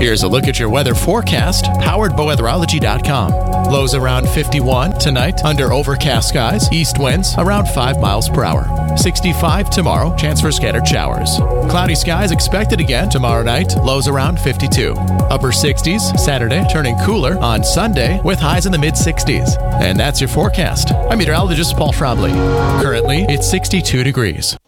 Here's a look at your weather forecast, powered by weatherology.com. Lows around 51 tonight, under overcast skies, east winds around 5 miles per hour. 65 tomorrow, chance for scattered showers. Cloudy skies expected again tomorrow night, lows around 52. Upper 60s Saturday, turning cooler on Sunday with highs in the mid-60s. And that's your forecast. I'm meteorologist Paul Schraubly. Currently, it's 62 degrees.